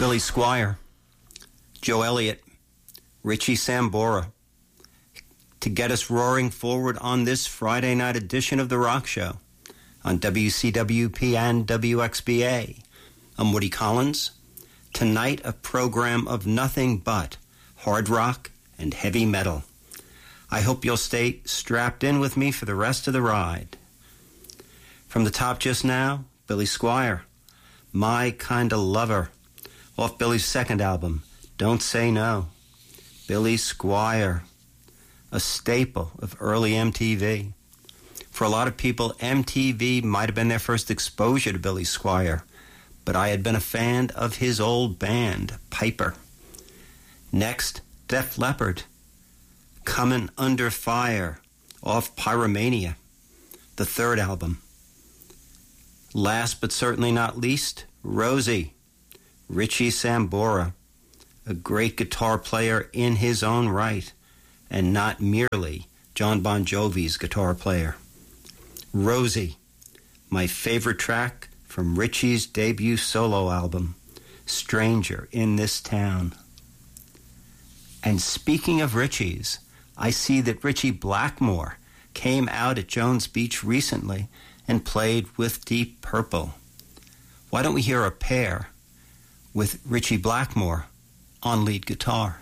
Billy Squier, Joe Elliott, Richie Sambora, to get us roaring forward on this Friday night edition of The Rock Show on WCWP and WXBA. I'm Woody Collins. Tonight, a program of nothing but hard rock and heavy metal. I hope you'll stay strapped in with me for the rest of the ride. From the top just now, Billy Squier, My Kinda Lover, off Billy's second album, Don't Say No. Billy Squier, a staple of early MTV. For a lot of people, MTV might have been their first exposure to Billy Squier, but I had been a fan of his old band, Piper. Next, Def Leppard, Comin' Under Fire, off Pyromania, the third album. Last but certainly not least, Rosie, Richie Sambora, a great guitar player in his own right, and not merely John Bon Jovi's guitar player. Rosie, my favorite track from Richie's debut solo album, Stranger in This Town. And speaking of Richie's, I see that Richie Blackmore came out at Jones Beach recently and played with Deep Purple. Why don't we hear a pair with Richie Blackmore on lead guitar?